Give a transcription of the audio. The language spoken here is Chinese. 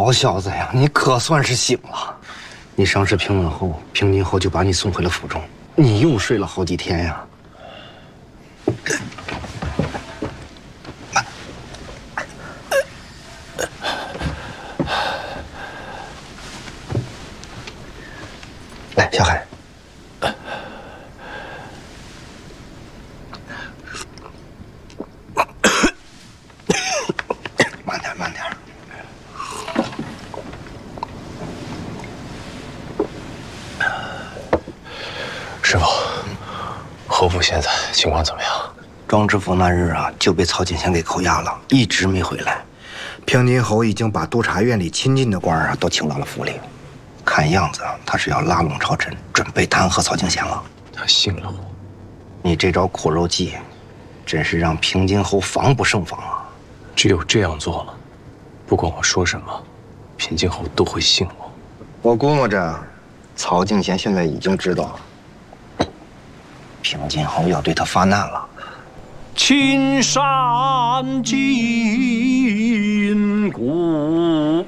好小子呀，你可算是醒了。你伤势平稳后，平津侯就把你送回了府中，你又睡了好几天呀。来，小海。慢点，慢点。 师傅，侯府现在情况怎么样？ 庄知府那日啊，就被曹景贤给扣押了，一直没回来。平津侯已经把督察院里亲近的官啊都请到了府里，看样子啊，他是要拉拢朝臣，准备弹劾曹景贤了。 他信了我。 你这招苦肉计，真是让平津侯防不胜防啊！ 只有这样做了，不管我说什么，平津侯都会信我。 我估摸着，曹景贤现在已经知道平津侯要对他发难了。 青山金谷。